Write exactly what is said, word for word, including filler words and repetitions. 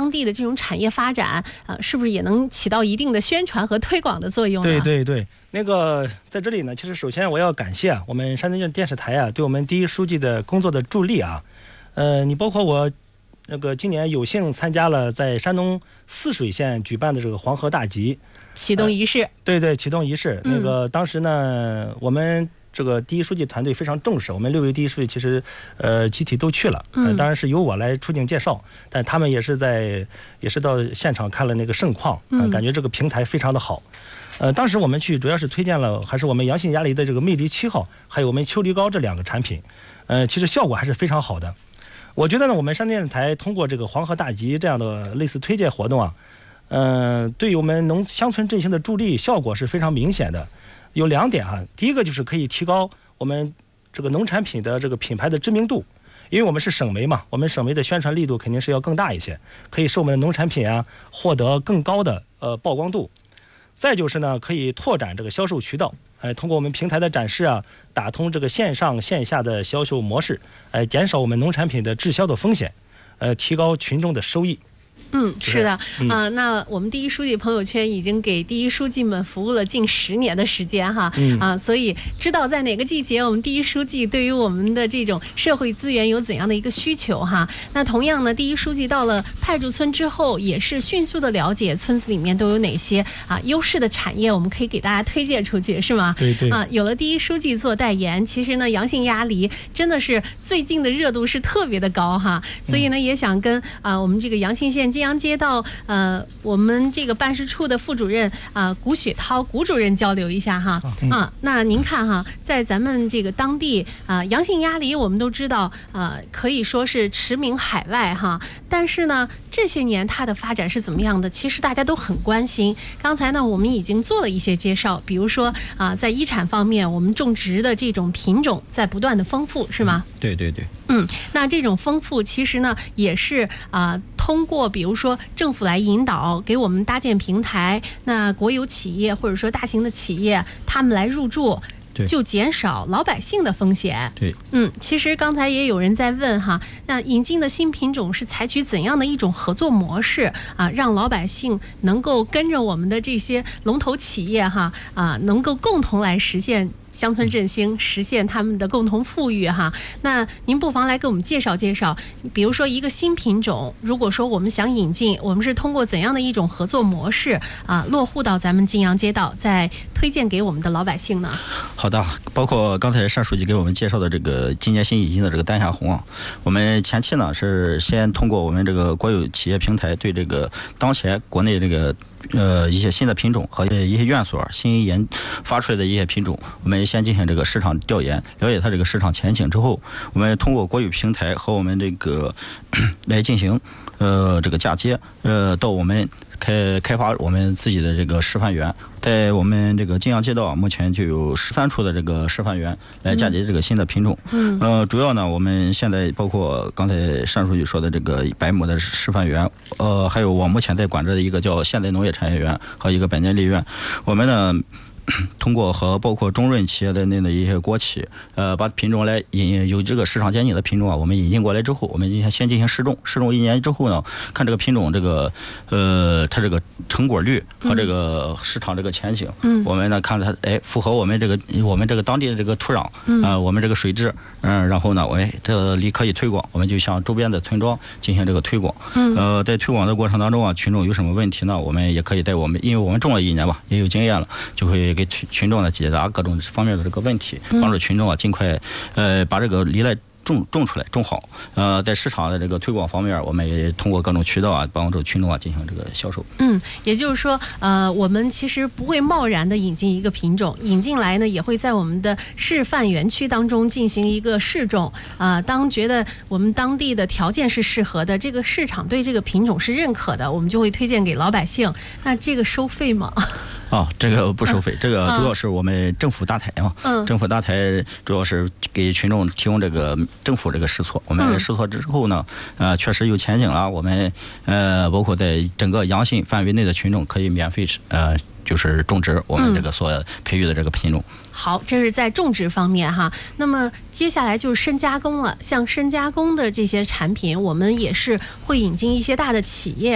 当地的这种产业发展，呃，是不是也能起到一定的宣传和推广的作用呢？ 对对对，那个在这里呢，其实首先我要感谢啊，我们山东电视台啊，对我们第一书记的工作的助力啊。呃，你包括我，那个今年有幸参加了在山东泗水县举办的这个黄河大集启动仪式。呃、 对对，启动仪式。那个当时呢，我们这个第一书记团队非常重视，我们六位第一书记其实呃集体都去了，呃、当然是由我来出镜介绍，但他们也是在也是到现场看了那个盛况，呃、感觉这个平台非常的好。呃，当时我们去主要是推荐了还是我们阳性鸭梨的这个魅梨七号，还有我们秋梨膏这两个产品，呃，其实效果还是非常好的。我觉得呢，我们山东电视台通过这个黄河大集这样的类似推介活动啊，嗯、呃，对于我们农乡村振兴的助力效果是非常明显的。有两点啊，第一个就是可以提高我们这个农产品的这个品牌的知名度，因为我们是省媒嘛，我们省媒的宣传力度肯定是要更大一些，可以使我们的农产品啊获得更高的呃曝光度。再就是呢，可以拓展这个销售渠道，哎、呃，通过我们平台的展示啊，打通这个线上线下的销售模式，哎、呃，减少我们农产品的滞销的风险，呃，提高群众的收益。 嗯，是的，啊、嗯呃，那我们第一书记朋友圈已经给第一书记们服务了近十年的时间哈， 嗯啊，所以知道在哪个季节我们第一书记对于我们的这种社会资源有怎样的一个需求哈。那同样呢，第一书记到了派驻村之后，也是迅速的了解村子里面都有哪些啊优势的产业，我们可以给大家推荐出去，是吗？ 对对。 啊，有了第一书记做代言，其实呢，阳性鸭梨真的是最近的热度是特别的高哈，所以呢，也想跟啊我们这个阳信县金阳街道。呃，我们这个办事处的副主任啊、呃，谷雪涛谷主任交流一下哈。啊，那您看哈，在咱们这个当地啊、呃，阳性鸭梨我们都知道，呃，可以说是驰名海外哈。但是呢，这些年它的发展是怎么样的？其实大家都很关心。刚才呢，我们已经做了一些介绍，比如说啊、呃，在一产方面，我们种植的这种品种在不断的丰富，是吗？ 对对对。 嗯，那这种丰富其实呢，也是啊、呃，通过比如说政府来引导，给我们搭建平台，那国有企业或者说大型的企业，他们来入驻。就减少老百姓的风险。 对， 嗯，其实刚才也有人在问哈，那引进的新品种是采取怎样的一种合作模式啊，让老百姓能够跟着我们的这些龙头企业哈啊，能够共同来实现乡村振兴，实现他们的共同富裕哈。那您不妨来给我们介绍介绍，比如说一个新品种，如果说我们想引进，我们是通过怎样的一种合作模式啊，落户到咱们金阳街道，再推荐给我们的老百姓呢？ 好的，包括刚才单书记给我们介绍的这个今年新引进的这个丹霞红啊，我们前期呢是先通过我们这个国有企业平台对这个当前国内这个呃一些新的品种和一些院所新研发出来的一些品种，我们先进行这个市场调研，了解它这个市场前景之后，我们通过国有平台和我们这个来进行呃这个嫁接，呃到我们开开发我们自己的这个示范园，在我们这个金阳街道目前就有十三处的这个示范园来嫁接这个新的品种。 嗯， 呃，主要呢，我们现在包括刚才单书记说的这个百亩的示范园，呃，还有我目前在管着的一个叫现代农业产业园和一个百年梨园，我们呢。通过和包括中润企业的那的一些国企，呃，把品种来引有这个市场前景的品种啊，我们引进过来之后，我们先进行试种，试种一年之后呢，看这个品种这个呃它这个成果率和这个市场这个前景，嗯，我们呢看它哎符合我们这个我们这个当地的这个土壤，嗯、呃，我们这个水质，嗯、呃，然后呢，哎，这个梨可以推广，我们就向周边的村庄进行这个推广，嗯，呃，在推广的过程当中啊，群众有什么问题呢，我们也可以在我们因为我们种了一年吧，也有经验了，就会。给群群众呢解答各种方面的这个问题，帮助群众啊尽快呃把这个梨来种种出来种好。呃，在市场的这个推广方面，我们也通过各种渠道啊帮助群众啊进行这个销售。 嗯，也就是说，呃，我们其实不会贸然的引进一个品种，引进来呢也会在我们的示范园区当中进行一个试种啊、呃。当觉得我们当地的条件是适合的，这个市场对这个品种是认可的，我们就会推荐给老百姓。那这个收费吗？ 哦，这个不收费，这个主要是我们政府搭台嘛，嗯，政府搭台主要是给群众提供这个政府这个试错，我们试错之后呢，呃，确实有前景了，我们呃，包括在整个阳信范围内的群众可以免费呃，就是种植我们这个所培育的这个品种。嗯、 好，这是在种植方面哈。那么接下来就是深加工了，像深加工的这些产品，我们也是会引进一些大的企业。